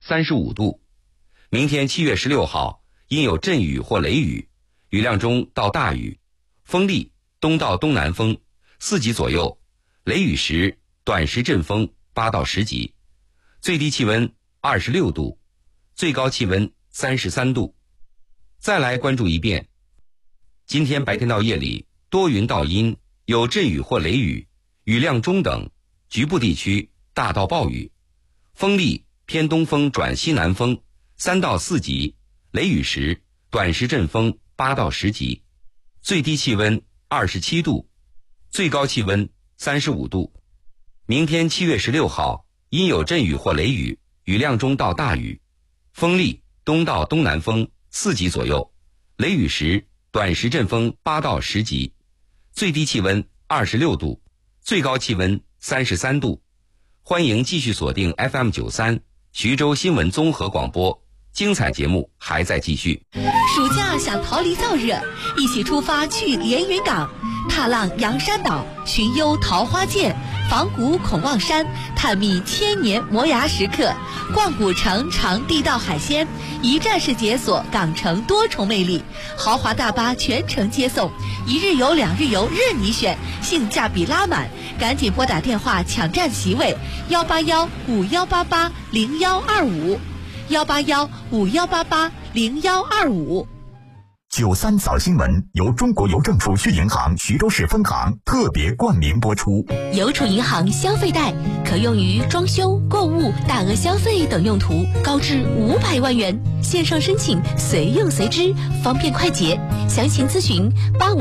35度。明天7月16号阴有阵雨或雷雨，雨量中到大雨，风力东到东南风4级左右，雷雨时短时阵风8到10级，最低气温26度，最高气温33度。再来关注一遍，今天白天到夜里多云到阴，有阵雨或雷雨，雨量中等，局部地区大到暴雨，风力偏东风转西南风3到4级，雷雨时短时阵风8到10级，最低气温27度，最高气温35度。明天7月16号阴有阵雨或雷雨，雨量中到大雨，风力东到东南风4级左右，雷雨时短时阵风8到10级，最低气温26度，最高气温33度。欢迎继续锁定 FM93 徐州新闻综合广播，精彩节目还在继续。 暑假想逃离燥热，一起出发去连云港，踏浪洋山岛，寻幽桃花涧，访古孔望山，探秘千年磨牙时刻，逛古城尝地道海鲜，一站式解锁港城多重魅力，豪华大巴全程接送，1日游2日游任你选，性价比拉满，赶紧拨打电话抢占席位18151880125，18151880125。 93早新闻由中国邮政储蓄银行徐州市分行特别冠名播出。 邮储银行消费贷可用于装修、购物、大额消费等用途，高至500万元，线上申请随用随支，方便快捷。详情咨询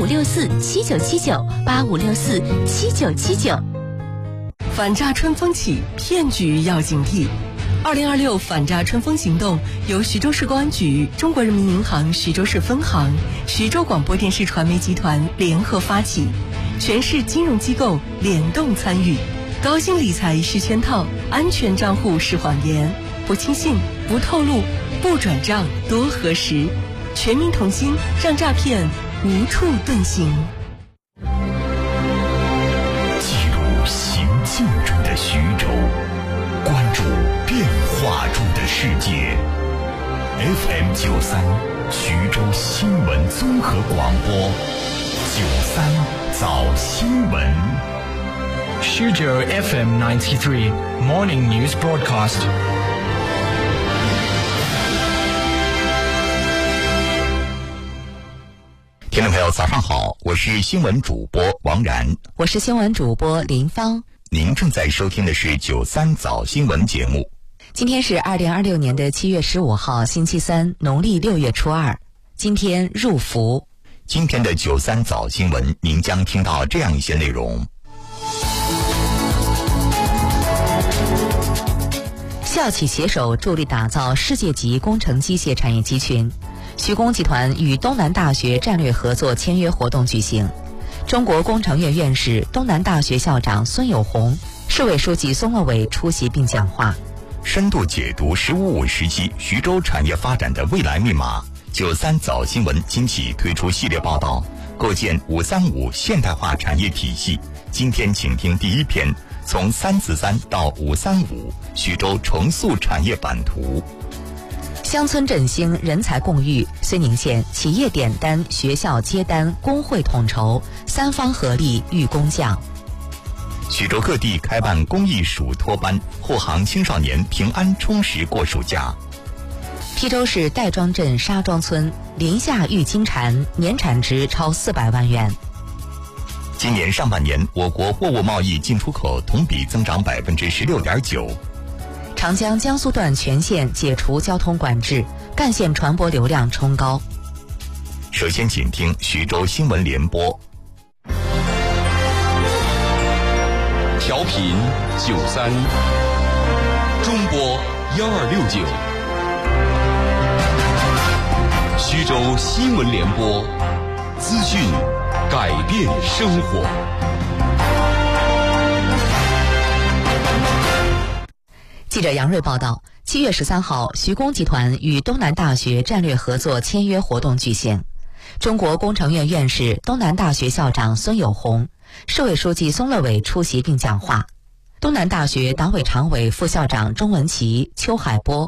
8564797985647979。 反诈春风起，骗局要警惕。2026反诈春风行动由徐州市公安局、中国人民银行徐州市分行、徐州广播电视传媒集团联合发起，全市金融机构联动参与。高薪理财是圈套，安全账户是谎言，不轻信，不透露，不转账，多核实。全民同心，让诈骗无处遁形。 记录行进中的徐州，关注变化中的世界。FM93 徐州新闻综合广播，93早新闻。 徐州 FM93 Morning News Broadcast。 听众朋友早上好，我是新闻主播王然， 我是新闻主播林芳。 您正在收听的是93早新闻节目。 今天是2026年的7月15号，星期三，农历6月初2。今天入伏。 今天的93早新闻，您将听到这样一些内容： 校企携手助力打造世界级工程机械产业集群。徐工集团与东南大学战略合作签约活动举行。中国工程院院士、东南大学校长孙友红、市委书记松乐伟出席并讲话。 深度解读“15+5”时期徐州产业发展的未来密码。93早新闻今起推出系列报道，构建535现代化产业体系。今天请听第一篇，从343到535，徐州重塑产业版图。 乡村振兴，人才共育，睢宁县企业点单，学校接单，工会统筹，三方合力育工匠。 徐州各地开办公益暑托班，护航青少年平安充实过暑假。 邳州市戴庄镇沙庄村林下育金蝉，年产值超400万元。 今年上半年，我国货物贸易进出口同比增长16.9%。 长江江苏段全线解除交通管制，干线传播流量冲高。 首先请听徐州新闻联播。 调频93，中波1269，徐州新闻联播，资讯改变生活。 记者杨瑞报道，7月13号，徐工集团与东南大学战略合作签约活动举行。中国工程院院士、东南大学校长孙友红、市委书记松乐伟出席并讲话。东南大学党委常委、副校长钟文琪、邱海波、